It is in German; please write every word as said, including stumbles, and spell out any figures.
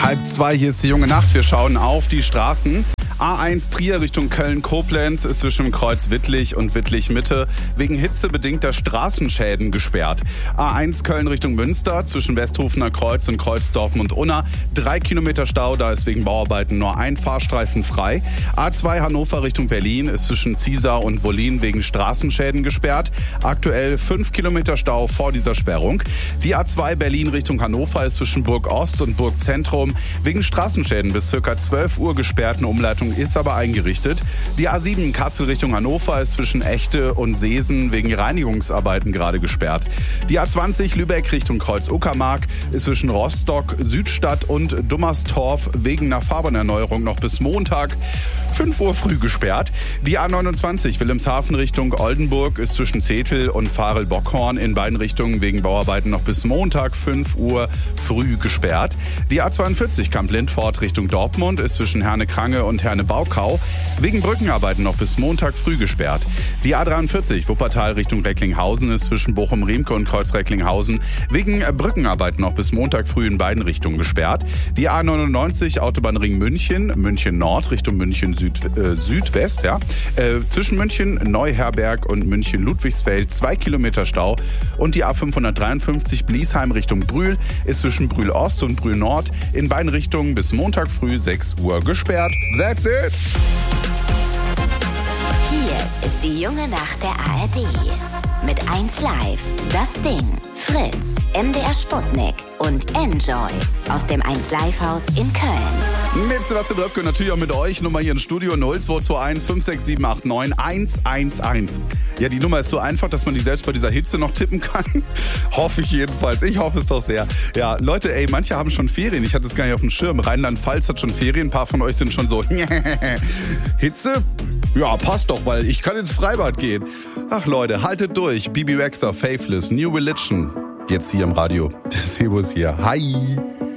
Halb zwei, hier ist die junge Nacht. Wir schauen auf die Straßen. A eins Trier Richtung Köln-Koblenz ist zwischen Kreuz Wittlich und Wittlich-Mitte wegen hitzebedingter Straßenschäden gesperrt. A eins Köln Richtung Münster zwischen Westhofener Kreuz und Kreuz Dortmund-Unna. Drei Kilometer Stau, da ist wegen Bauarbeiten nur ein Fahrstreifen frei. A zwei Hannover Richtung Berlin ist zwischen Ziesar und Wollin wegen Straßenschäden gesperrt. Aktuell fünf Kilometer Stau vor dieser Sperrung. Die A zwei Berlin Richtung Hannover ist zwischen Burg Ost und Burg Zentrum wegen Straßenschäden bis ca. zwölf Uhr gesperrt. Eine Umleitung ist aber eingerichtet. Die A sieben Kassel Richtung Hannover ist zwischen Echte und Seesen wegen Reinigungsarbeiten gerade gesperrt. Die A zwanzig Lübeck Richtung Kreuz Uckermark ist zwischen Rostock, Südstadt und Dummerstorf wegen einer Fahrbahnerneuerung noch bis Montag fünf Uhr früh gesperrt. Die A neunundzwanzig Wilhelmshaven Richtung Oldenburg ist zwischen Zetel und Farel-Bockhorn in beiden Richtungen wegen Bauarbeiten noch bis Montag fünf Uhr früh gesperrt. Die A zweiundvierzig Kamp-Lindfort Richtung Dortmund ist zwischen Herne-Krange und Herne-Baukau wegen Brückenarbeiten noch bis Montag früh gesperrt. Die A dreiundvierzig Wuppertal Richtung Recklinghausen ist zwischen Bochum-Riemke und Kreuz-Recklinghausen wegen Brückenarbeiten noch bis Montag früh in beiden Richtungen gesperrt. Die A neunundneunzig Autobahnring München, München Nord Richtung München Süd, äh, Südwest, ja, äh, zwischen München Neuherberg und München Ludwigsfeld zwei Kilometer Stau. Und die A fünfhundertdreiundfünfzig Bliesheim Richtung Brühl ist zwischen Brühl Ost und Brühl Nord in beiden Richtungen bis Montag früh sechs Uhr gesperrt. That's it! Hier ist die junge Nacht der A R D. Mit eins Live, Das Ding, Fritz, M D R Sputnik und Enjoy aus dem eins Live Haus in Köln. Mit Sebastian Röpke und natürlich auch mit euch. Nummer hier im Studio null zwei zwei eins fünf sechs sieben acht neun eins eins eins. Ja, die Nummer ist so einfach, dass man die selbst bei dieser Hitze noch tippen kann. Hoffe ich jedenfalls. Ich hoffe es doch sehr. Ja, Leute, ey, manche haben schon Ferien. Ich hatte es gar nicht auf dem Schirm. Rheinland-Pfalz hat schon Ferien. Ein paar von euch sind schon so, Hitze? Ja, passt doch, weil ich kann ins Freibad gehen. Ach Leute, haltet durch. Bibi Rexha, Faithless, New Religion. Jetzt hier im Radio. Der Sebus hier. Hi.